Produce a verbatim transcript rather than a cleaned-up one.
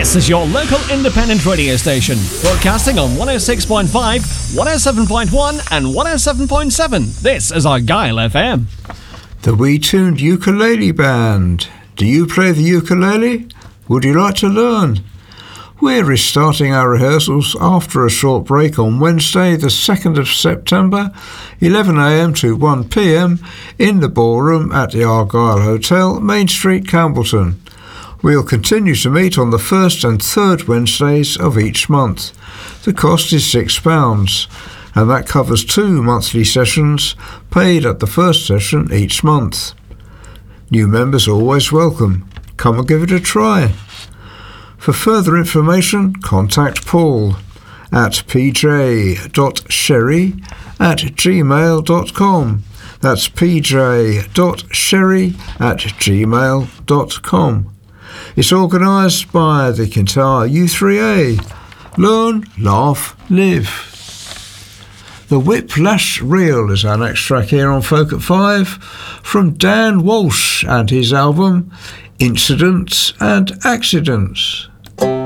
This is your local independent radio station, broadcasting on one oh six point five, one oh seven point one and one oh seven point seven. This is Argyle F M. The Wee-Tuned Ukulele Band. Do you play the ukulele? Would you like to learn? We're restarting our rehearsals after a short break on Wednesday the second of September, eleven a m to one p m in the ballroom at the Argyle Hotel, Main Street, Campbellton. We'll continue to meet on the first and third Wednesdays of each month. The cost is six pounds, and that covers two monthly sessions paid at the first session each month. New members are always welcome. Come and give it a try. For further information, contact Paul at p j dot sherry at gmail dot com. That's p j dot sherry at gmail dot com. It's organised by the Kintyre U three A. Learn, laugh, live. The Whiplash Reel is our next track here on Folk at Five from Dan Walsh and his album Incidents and Accidents.